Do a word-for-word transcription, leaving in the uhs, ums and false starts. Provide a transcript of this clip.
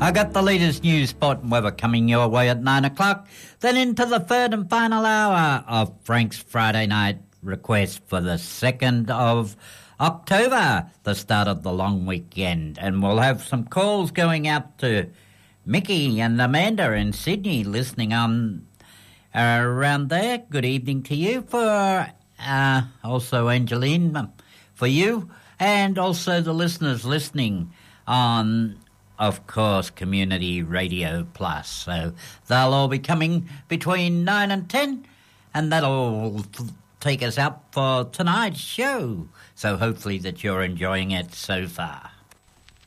I got the latest news, sport and weather coming your way at nine o'clock. Then into the third and final hour of Frank's Friday night request for the second of October, the start of the long weekend. And we'll have some calls going out to Mickey and Amanda in Sydney listening on uh, around there. Good evening to you. For uh, also Angeline, for you. And also the listeners listening on, of course, Community Radio Plus. So they'll all be coming between nine and ten, and that'll take us up for tonight's show. So hopefully that you're enjoying it so far.